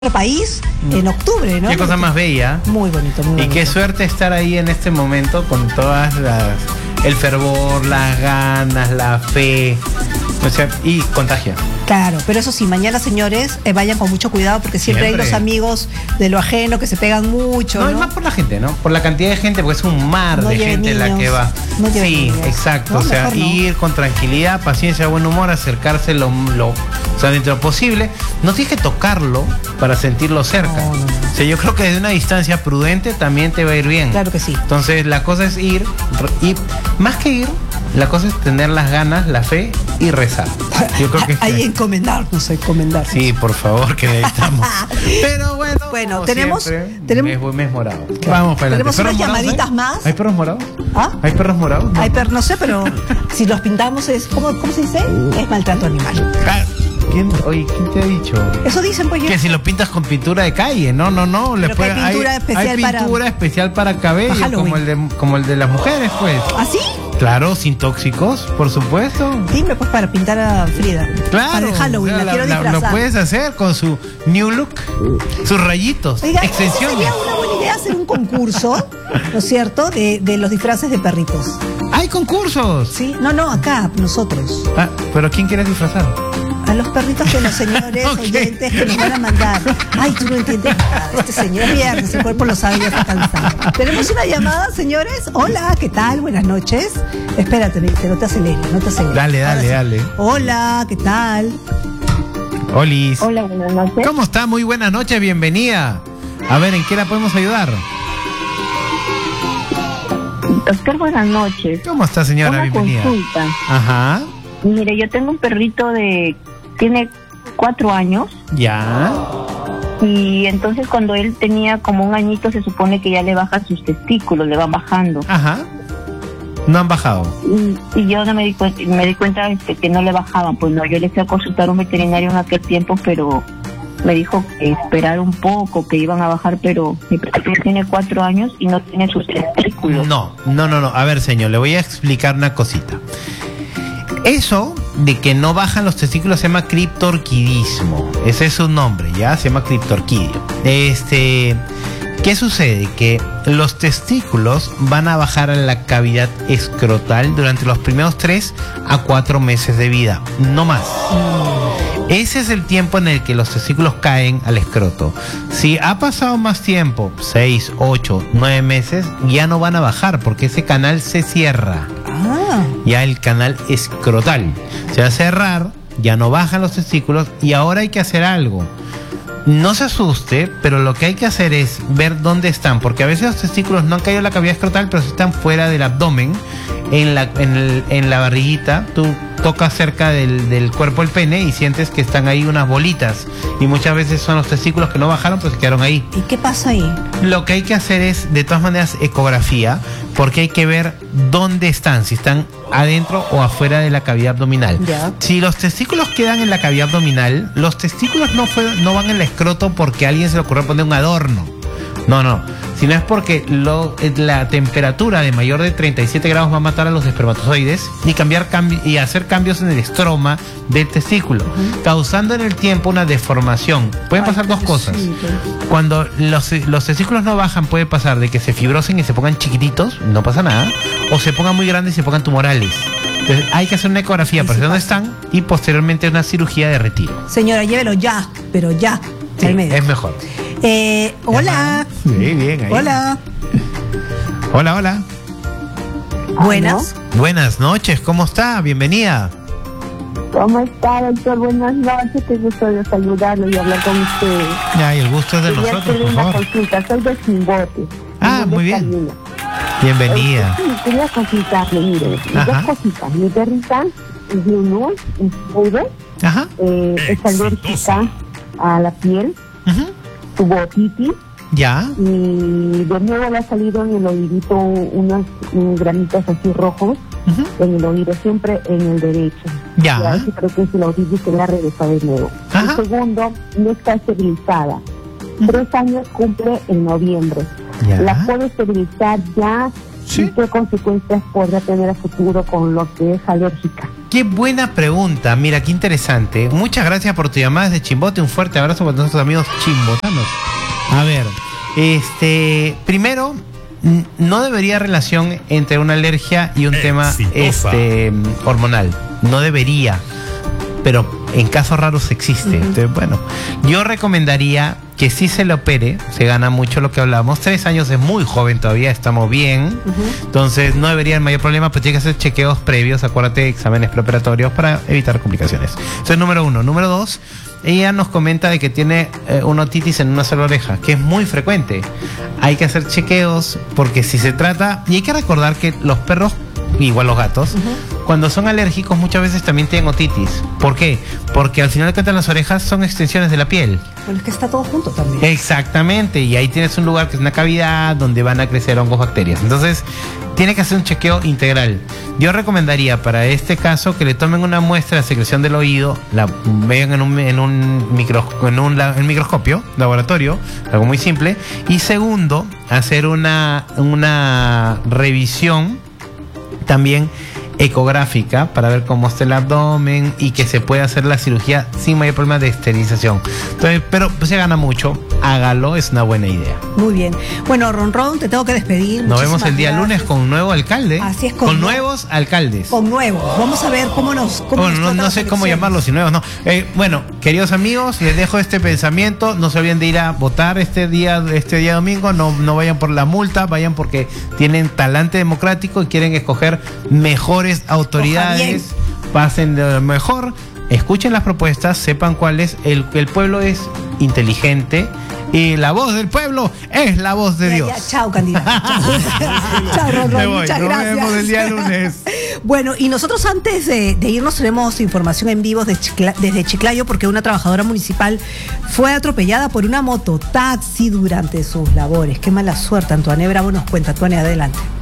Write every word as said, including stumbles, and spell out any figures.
país en octubre, ¿no? Qué cosa más bella. Muy bonito, muy bonito. Y qué suerte estar ahí en este momento con todas las, el fervor, las ganas, la fe, o sea, y contagia. Claro, pero eso sí, mañana, señores, eh, vayan con mucho cuidado porque siempre, siempre hay los amigos de lo ajeno que se pegan mucho. No, no, es más por la gente, ¿no? Por la cantidad de gente, porque es un mar no de gente niños, la que va. No sí, niños. exacto. No, o sea, no. ir con tranquilidad, paciencia, buen humor, acercarse lo, lo, o sea, dentro de lo posible. No tienes que tocarlo para sentirlo cerca. No, no, no. O sea, yo creo que desde una distancia prudente también te va a ir bien. Claro que sí. Entonces, la cosa es ir, y más que ir, la cosa es tener las ganas, la fe y rezar. Yo creo que hay encomendarnos, encomendarnos. Sí, por favor, que necesitamos. Pero bueno, bueno, tenemos, siempre, tenemos mes, mes morado. Claro. Vamos para adelante. Tenemos unas llamaditas hay? más. ¿Hay perros morados? ¿Ah? ¿Hay perros morados? No. Hay per, no sé, pero si los pintamos es, ¿cómo, cómo se dice? Es maltrato animal. Ah, ¿quién, oye, ¿quién te ha dicho? Eso dicen, pues yo. Que si lo pintas con pintura de calle, no, no, no. Pero Le puede, hay pintura hay, especial hay pintura para, especial para cabello, para como el de como el de las mujeres, pues. ¿Ah, sí? Claro, sin tóxicos, por supuesto. Dime, pues, para pintar a Frida. Claro. Para el Halloween, o sea, la, la quiero la, disfrazar. Lo puedes hacer con su new look, sus rayitos, Oiga, extensiones. sería una buena idea hacer un concurso, ¿no es cierto?, de, de los disfraces de perritos. ¡Hay concursos! Sí, no, no, acá, nosotros. Ah, ¿pero quién quieres disfrazar? A los perritos de los señores okay. oyentes que nos van a mandar. Ay, tú no entiendes nada. Este señor es viernes, el cuerpo lo sabe, ya está cansado. Tenemos una llamada, señores. Hola, ¿qué tal? Buenas noches. Espérate, me dice, no te aceleres, no te aceleres. Dale, dale, sí. dale. Hola, ¿qué tal? Olis. Hola, buenas noches. ¿Cómo está? Muy buenas noches, bienvenida. A ver, ¿en qué la podemos ayudar? Oscar, buenas noches. ¿Cómo está, señora? Una Bienvenida. Consulta. Ajá. Mire, yo tengo un perrito de... tiene cuatro años. Ya. Y entonces cuando él tenía como un añito se supone que ya le bajan sus testículos, le van bajando. Ajá. No han bajado. Y, y yo no me di cuenta, me di cuenta este, que no le bajaban. Pues no, yo le fui a consultar a un veterinario en aquel tiempo, pero me dijo que esperar un poco, que iban a bajar, pero mi perrito tiene cuatro años y no tiene sus testículos. No, no, no, no. A ver, señor, le voy a explicar una cosita. Eso de que no bajan los testículos se llama criptorquidismo. Ese es su nombre, ¿ya? Se llama criptorquidio. Este, ¿qué sucede? Que los testículos van a bajar a la cavidad escrotal durante los primeros tres a cuatro meses de vida, no más. Ese es el tiempo en el que los testículos caen al escroto. Si ha pasado más tiempo, seis, ocho, nueve meses, ya no van a bajar porque ese canal se cierra. Ah. Ya el canal escrotal se va a cerrar, ya no bajan los testículos y ahora hay que hacer algo. No se asuste, pero lo que hay que hacer es ver dónde están, porque a veces los testículos no han caído en la cavidad escrotal, pero están fuera del abdomen, en la, en el, en la barriguita. Tú tocas cerca del, del cuerpo el pene y sientes que están ahí unas bolitas, y muchas veces son los testículos que no bajaron, pero se quedaron ahí. ¿Y qué pasa ahí? Lo que hay que hacer es, de todas maneras, ecografía, porque hay que ver dónde están, si están adentro o afuera de la cavidad abdominal. Ya. Si los testículos quedan en la cavidad abdominal, los testículos no, fue, no van en el escroto porque a alguien se le ocurrió poner un adorno. No, no, sino es porque lo, la temperatura de mayor de treinta y siete grados va a matar a los espermatozoides y cambiar cambi y hacer cambios en el estroma del testículo, uh-huh. causando en el tiempo una deformación. Pueden pasar Ay, dos cosas. Sí, sí. Cuando los, los testículos no bajan, puede pasar de que se fibrosen y se pongan chiquititos, no pasa nada, o se pongan muy grandes y se pongan tumorales. Entonces hay que hacer una ecografía para saber dónde están y posteriormente una cirugía de retiro. Señora, llévelo ya, pero ya. Sí, es mejor. Eh, hola. Sí, bien, ahí. Hola. Hola, hola. Buenas. Buenas noches, ¿cómo está? Bienvenida. ¿Cómo está, doctor? Buenas noches, qué gusto de saludarlo y hablar con usted. Ya, y el gusto es de Quería nosotros, por una favor. Consulta. Soy de Chimbote. Ah, muy bien. Carolina. Bienvenida. Sí, quería consultarle, mire, Ajá. dos cositas. Mi perrita es de un escudo, Ajá. eh, es alérgica a la piel, uh-huh. tuvo otitis. Ya. Y de nuevo le ha salido en el oídito unos, unos granitos así rojos, uh-huh. en el oído, siempre en el derecho. Ya. Y ahora sí creo que es el otitis que le ha regresado de nuevo. Ajá. El segundo, no está esterilizada. Uh-huh. Tres años cumple en noviembre. Ya. ¿La puede esterilizar ya? Sí. ¿Y qué consecuencias podrá tener a futuro con lo que es alérgica? qué buena pregunta. Mira, qué interesante. Muchas gracias por tu llamada desde Chimbote. Un fuerte abrazo para nuestros amigos chimbotanos. A ver, este, primero, no debería relación entre una alergia y un Exitosa. tema este, hormonal. No debería, pero en casos raros existe. Uh-huh. Entonces, bueno, yo recomendaría que sí se le opere. Se gana mucho lo que hablamos. Tres años es muy joven todavía, estamos bien. Uh-huh. Entonces no debería haber mayor problema, pero tiene que hacer chequeos previos, acuérdate, exámenes preoperatorios para evitar complicaciones. Eso es número uno. Número dos, ella nos comenta de que tiene eh, una otitis en una sola oreja, que es muy frecuente. Hay que hacer chequeos porque si se trata, y hay que recordar que los perros, igual los gatos, uh-huh, cuando son alérgicos muchas veces también tienen otitis. ¿Por qué? Porque al final de cuentas las orejas son extensiones de la piel. Bueno, es que está todo junto también. Exactamente, y ahí tienes un lugar que es una cavidad donde van a crecer hongos, bacterias. Entonces, tiene que hacer un chequeo integral. Yo recomendaría para este caso que le tomen una muestra de secreción del oído, la vean en un, en un, micro, en un la, en microscopio, laboratorio, algo muy simple. Y segundo, hacer una, una revisión también ecográfica para ver cómo está el abdomen y que se pueda hacer la cirugía sin mayor problema de esterilización. Entonces, pero pues, se gana mucho, hágalo, es una buena idea. Muy bien. Bueno, Ron Ron, te tengo que despedir. Nos vemos el día gracias. lunes con un nuevo alcalde. Así es, con, con nuevos alcaldes. Con nuevos. Vamos a ver cómo nos. Cómo bueno, nos no, no sé cómo llamarlos, si nuevos, no. Eh, bueno, queridos amigos, les dejo este pensamiento. No se olviden de ir a votar este día, este día domingo. No, no vayan por la multa, vayan porque tienen talante democrático y quieren escoger mejores autoridades, pasen de lo mejor, escuchen las propuestas, sepan cuál es, el, el pueblo es inteligente y la voz del pueblo es la voz de ya, Dios. Ya, chao, candidato. Chao, chao, Ron, Ron, muchas Nos gracias. vemos el día lunes. Bueno, y nosotros antes de, de irnos tenemos información en vivo de Chicla, desde Chiclayo, porque una trabajadora municipal fue atropellada por una mototaxi durante sus labores. Qué mala suerte, Antoine Bravo nos cuenta. Antoine, adelante.